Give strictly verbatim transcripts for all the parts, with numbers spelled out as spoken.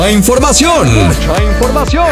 Información. Mucha información.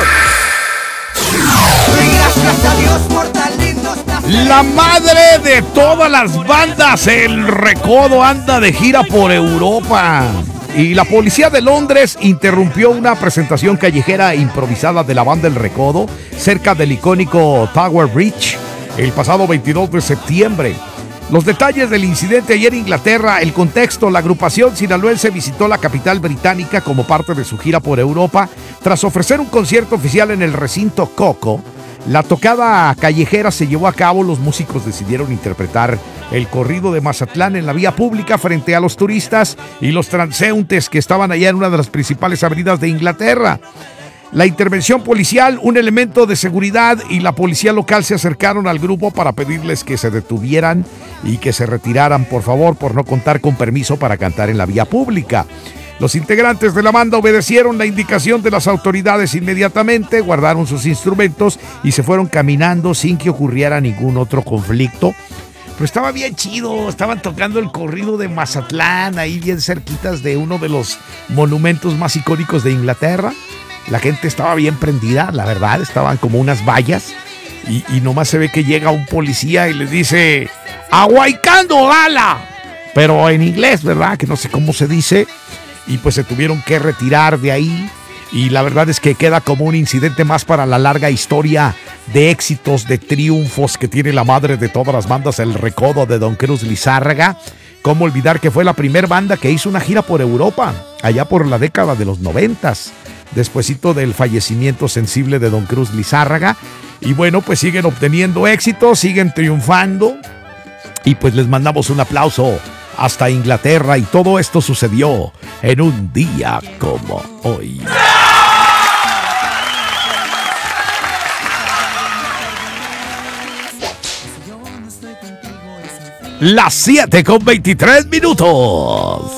Gracias a Dios por tan lindos placeres. La madre de todas las bandas, El Recodo, anda de gira por Europa. Y la policía de Londres interrumpió una presentación callejera improvisada de la banda El Recodo cerca del icónico Tower Bridge el pasado veintidós de septiembre. Los detalles del incidente ayer en Inglaterra, el contexto: la agrupación sinaloense visitó la capital británica como parte de su gira por Europa. Tras ofrecer un concierto oficial en el recinto Coco, la tocada callejera se llevó a cabo. Los músicos decidieron interpretar el corrido de Mazatlán en la vía pública frente a los turistas y los transeúntes que estaban allá en una de las principales avenidas de Inglaterra. La intervención policial, un elemento de seguridad y la policía local se acercaron al grupo para pedirles que se detuvieran y que se retiraran, por favor, por no contar con permiso para cantar en la vía pública. Los integrantes de la banda obedecieron la indicación de las autoridades inmediatamente, guardaron sus instrumentos y se fueron caminando sin que ocurriera ningún otro conflicto. Pero estaba bien chido, estaban tocando el corrido de Mazatlán, ahí bien cerquitas de uno de los monumentos más icónicos de Inglaterra. La gente estaba bien prendida, la verdad, estaban como unas vallas y, y nomás se ve que llega un policía y les dice "Aguaicando gala", pero en inglés, ¿verdad? Que no sé cómo se dice, y pues se tuvieron que retirar de ahí. Y la verdad es que queda como un incidente más para la larga historia de éxitos, de triunfos que tiene la madre de todas las bandas, El Recodo de Don Cruz Lizárraga. Cómo olvidar que fue la primer banda que hizo una gira por Europa, allá por la década de los noventas, despuesito del fallecimiento sensible de Don Cruz Lizárraga. Y bueno, pues siguen obteniendo éxitos, siguen triunfando. Y pues les mandamos un aplauso hasta Inglaterra. Y todo esto sucedió en un día como hoy. Las siete con veintitrés minutos.